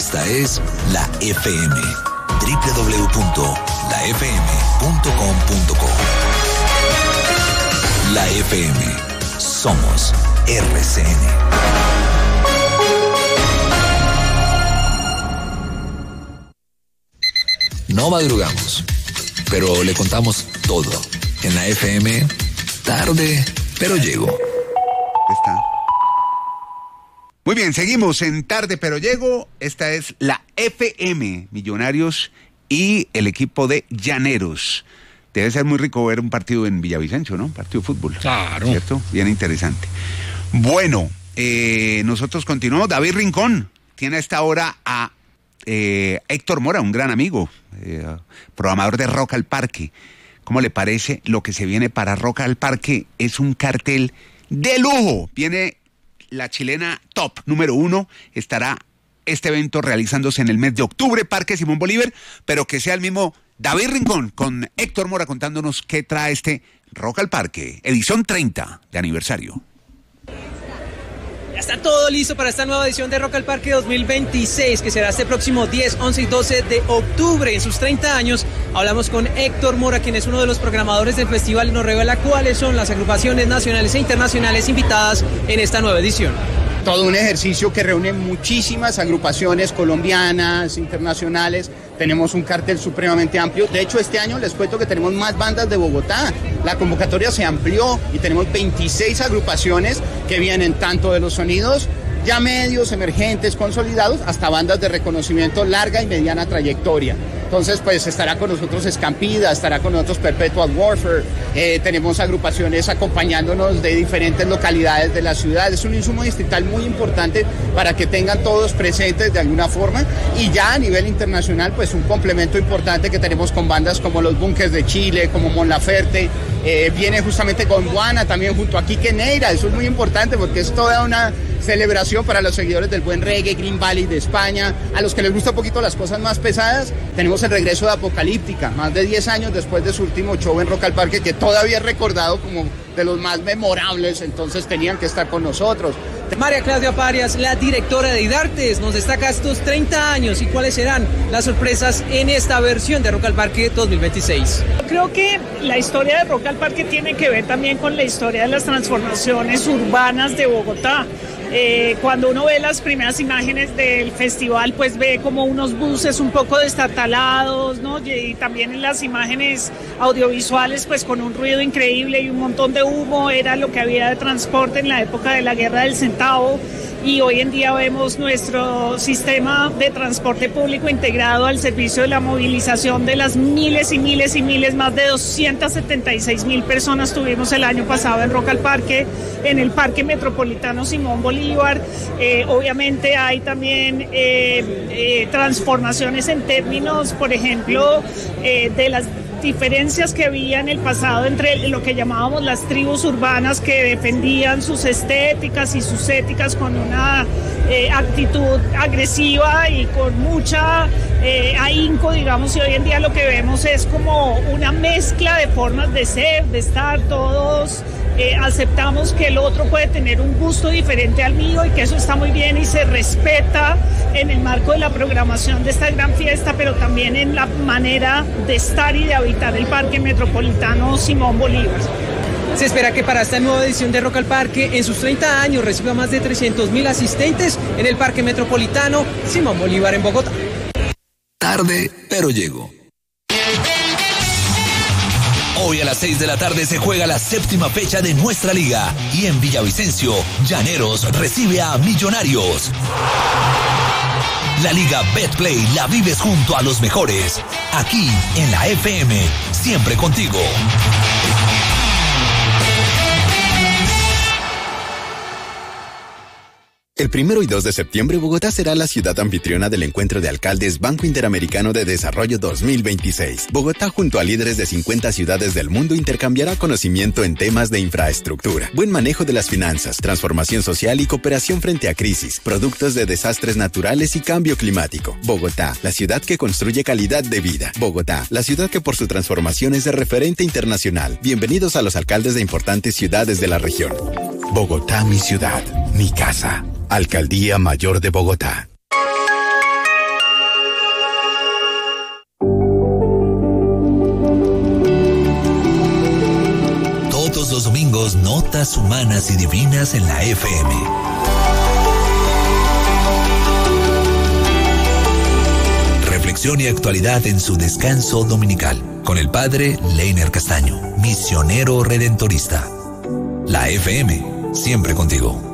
Esta es La FM. www.lafm.com.co. La FM. Somos RCN. No madrugamos, pero le contamos todo. En la FM, tarde, pero llego. Está. Muy bien, seguimos en Tarde, pero llego. Esta es la FM, Millonarios y el equipo de Llaneros. Debe ser muy rico ver un partido en Villavicencio, ¿no? Un partido de fútbol. Claro. ¿Cierto? Bien interesante. Bueno, nosotros continuamos. David Rincón tiene a esta hora a Héctor Mora, un gran amigo, programador de Rock al Parque. ¿Cómo le parece lo que se viene para Rock al Parque? Es un cartel de lujo. Viene la chilena top número 1. Estará este evento realizándose en el mes de octubre, Parque Simón Bolívar, pero que sea el mismo David Rincón con Héctor Mora contándonos qué trae este Rock al Parque, edición 30 de aniversario. Ya está todo listo para esta nueva edición de Rock al Parque 2026, que será este próximo 10, 11 y 12 de octubre. En sus 30 años hablamos con Héctor Mora, quien es uno de los programadores del festival y nos revela cuáles son las agrupaciones nacionales e internacionales invitadas en esta nueva edición. Todo un ejercicio que reúne muchísimas agrupaciones colombianas, internacionales. Tenemos un cartel supremamente amplio. De hecho, este año les cuento que tenemos más bandas de Bogotá. La convocatoria se amplió y tenemos 26 agrupaciones que vienen tanto de los sonidos ya medios, emergentes, consolidados, hasta bandas de reconocimiento larga y mediana trayectoria. Entonces, pues estará con nosotros Escampida, estará con nosotros Perpetual Warfare, tenemos agrupaciones acompañándonos de diferentes localidades de la ciudad. Es un insumo distrital muy importante para que tengan todos presentes de alguna forma. Y ya a nivel internacional, pues un complemento importante que tenemos con bandas como Los Bunkers de Chile, como Mon Laferte, viene justamente con Guana también junto a Quique Neira. Eso es muy importante porque es toda una celebración para los seguidores del buen reggae, Green Valley de España, a los que les gusta un poquito las cosas más pesadas. Tenemos el regreso de Apocalíptica, más de 10 años después de su último show en Rock al Parque, que todavía es recordado como de los más memorables, entonces tenían que estar con nosotros. María Claudia Parias, la directora de IDARTES, nos destaca estos 30 años y cuáles serán las sorpresas en esta versión de Rock al Parque 2026. Creo que la historia de Rock al Parque tiene que ver también con la historia de las transformaciones urbanas de Bogotá. Cuando uno ve las primeras imágenes del festival, pues ve como unos buses un poco destartalados, ¿no? Y también en las imágenes audiovisuales, pues con un ruido increíble y un montón de humo, era lo que había de transporte en la época de la Guerra del Centavo. Y hoy en día vemos nuestro sistema de transporte público integrado al servicio de la movilización de las miles y miles y miles, más de 276,000 personas tuvimos el año pasado en Rock al Parque, en el Parque Metropolitano Simón Bolívar. Obviamente hay también transformaciones en términos, por ejemplo, de las diferencias que había en el pasado entre lo que llamábamos las tribus urbanas, que defendían sus estéticas y sus éticas con una actitud agresiva y con mucha ahínco, digamos, y hoy en día lo que vemos es como una mezcla de formas de ser, de estar. Todos aceptamos que el otro puede tener un gusto diferente al mío y que eso está muy bien y se respeta en el marco de la programación de esta gran fiesta, pero también en la manera de estar y de habitar el Parque Metropolitano Simón Bolívar. Se espera que para esta nueva edición de Rock al Parque, en sus 30 años, reciba más de 300,000 asistentes en el Parque Metropolitano Simón Bolívar en Bogotá. Tarde, pero llego. Hoy a las 6 de la tarde se juega la 7ª fecha de nuestra liga y en Villavicencio, Llaneros recibe a Millonarios. La Liga Betplay la vives junto a los mejores, aquí en la FM, siempre contigo. El 1 y 2 de septiembre, Bogotá será la ciudad anfitriona del Encuentro de Alcaldes Banco Interamericano de Desarrollo 2026. Bogotá, junto a líderes de 50 ciudades del mundo, intercambiará conocimiento en temas de infraestructura, buen manejo de las finanzas, transformación social y cooperación frente a crisis, productos de desastres naturales y cambio climático. Bogotá, la ciudad que construye calidad de vida. Bogotá, la ciudad que por su transformación es de referente internacional. Bienvenidos a los alcaldes de importantes ciudades de la región. Bogotá, mi ciudad, mi casa. Alcaldía Mayor de Bogotá. escuchamos Notas Humanas y Divinas en la FM. Reflexión y actualidad en su descanso dominical, con el padre Leiner Castaño, misionero redentorista. La FM, siempre contigo.